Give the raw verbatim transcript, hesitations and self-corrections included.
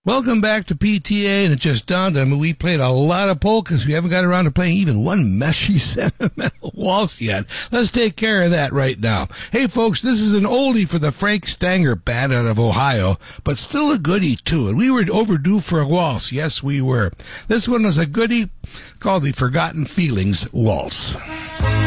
Welcome back to P T A, and it just dawned on me we played a lot of polkas. We haven't got around to playing even one messy sentimental waltz yet. Let's take care of that right now. Hey, folks, this is an oldie for the Frank Stanger Band out of Ohio, but still a goodie, too. And we were overdue for a waltz. Yes, we were. This one was a goodie called the Forgotten Feelings Waltz.